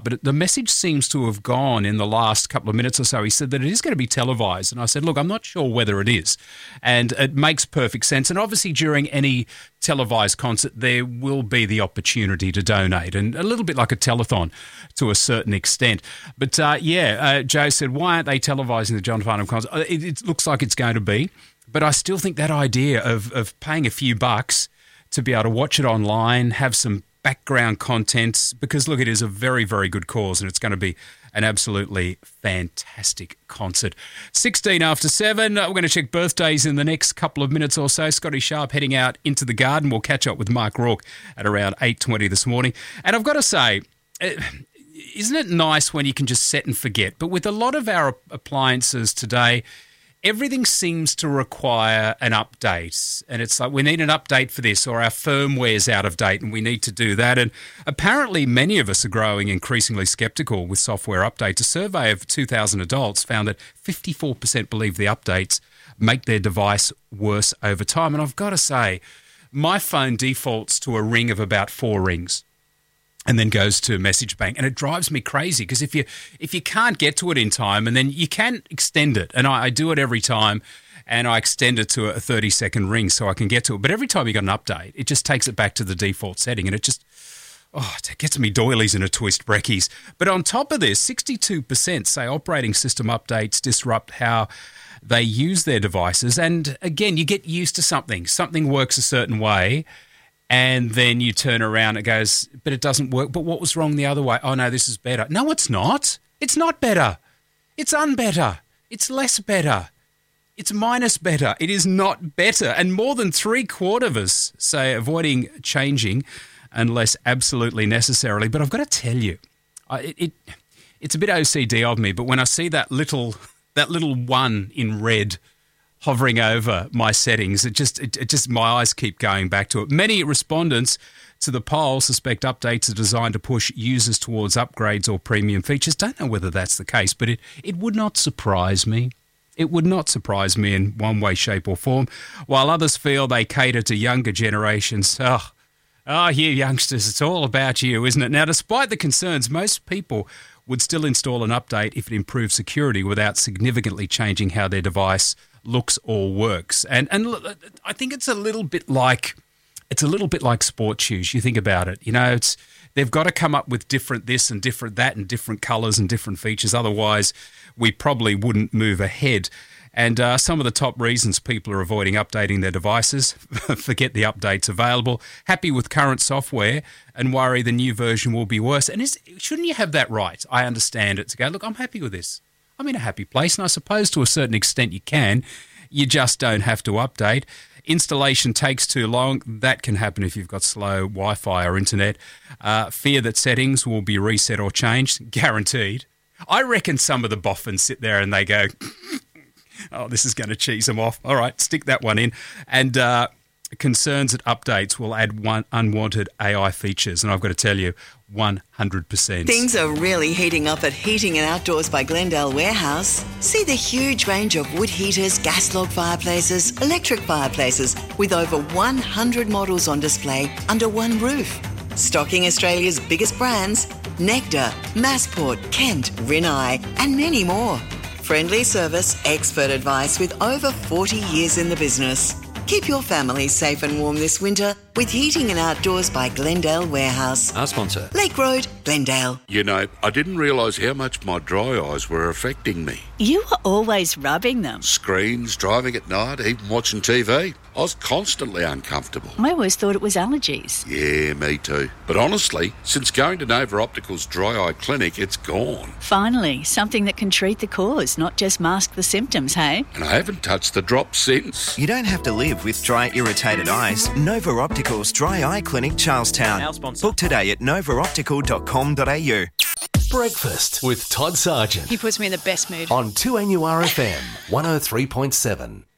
But the message seems to have gone in the last couple of minutes or so. He said that it is going to be televised. And I said, look, I'm not sure whether it is. And it makes perfect sense. And obviously during any televised concert, there will be the opportunity to donate, and a little bit like a telethon to a certain extent. But Joe said, why aren't they televising the John Farnham concert? It looks like it's going to be. But I still think that idea of paying a few bucks to be able to watch it online, have some background content, because, look, it is a very, very good cause and it's going to be an absolutely fantastic concert. 16 after 7. We're going to check birthdays in the next couple of minutes or so. Scotty Sharp heading out into the garden. We'll catch up with Mark Rourke at around 8:20 this morning. And I've got to say, isn't it nice when you can just set and forget? But with a lot of our appliances today, everything seems to require an update, and it's like we need an update for this, or our firmware's out of date and we need to do that. And apparently many of us are growing increasingly sceptical with software updates. A survey of 2,000 adults found that 54% believe the updates make their device worse over time. And I've got to say, my phone defaults to a ring of about 4 rings and then goes to message bank. And it drives me crazy because if you can't get to it in time, and then you can extend it, and I do it every time, and I extend it to a 30-second ring so I can get to it. But every time you got an update, it just takes it back to the default setting, and it gets me doilies in a twist, brekkies. But on top of this, 62% say operating system updates disrupt how they use their devices. And again, you get used to something. Something works a certain way, and then you turn around and it goes, but it doesn't work. But what was wrong the other way? Oh, no, this is better. No, it's not. It's not better. It's unbetter. It's less better. It's minus better. It is not better. And more than 3/4 of us say avoiding changing unless absolutely necessarily. But I've got to tell you, it's a bit OCD of me, but when I see that little one in red hovering over my settings, it just my eyes keep going back to it. Many respondents to the poll suspect updates are designed to push users towards upgrades or premium features. Don't know whether that's the case, but it would not surprise me. It would not surprise me in one way, shape or form, while others feel they cater to younger generations. Oh, you youngsters, it's all about you, isn't it? Now, despite the concerns, most people would still install an update if it improves security without significantly changing how their device looks or works. And I think it's a little bit like sports shoes. You think about it, they've got to come up with different this and different that and different colours and different features. Otherwise, we probably wouldn't move ahead. And some of the top reasons people are avoiding updating their devices: forget the updates available, happy with current software, and worry the new version will be worse. And shouldn't you have that right? I understand it, to go, look, I'm happy with this. I'm in a happy place, and I suppose to a certain extent you can. You just don't have to update. Installation takes too long. That can happen if you've got slow Wi-Fi or internet. Fear that settings will be reset or changed. Guaranteed. I reckon some of the boffins sit there and they go, oh, this is going to cheese them off. All right, stick that one in. And concerns that updates will add unwanted AI features. And I've got to tell you, 100%. Things are really heating up at Heating and Outdoors by Glendale Warehouse. See the huge range of wood heaters, gas log fireplaces, electric fireplaces, with over 100 models on display under one roof. Stocking Australia's biggest brands: Nectar, Massport, Kent, Rinnai, and many more. Friendly service, expert advice with over 40 years in the business. Keep your family safe and warm this winter with Heating and Outdoors by Glendale Warehouse. Our sponsor. Lake Road, Glendale. I didn't realise how much my dry eyes were affecting me. You were always rubbing them. Screens, driving at night, even watching TV. I was constantly uncomfortable. I always thought it was allergies. Yeah, me too. But honestly, since going to Nova Optical's dry eye clinic, it's gone. Finally, something that can treat the cause, not just mask the symptoms, hey? And I haven't touched the drops since. You don't have to live with dry, irritated eyes. Nova Optical's Dry Eye Clinic, Charlestown. Our sponsor. Book today at novaoptical.com.au. Breakfast with Todd Sargent He puts me in the best mood. on 2NURFM 103.7.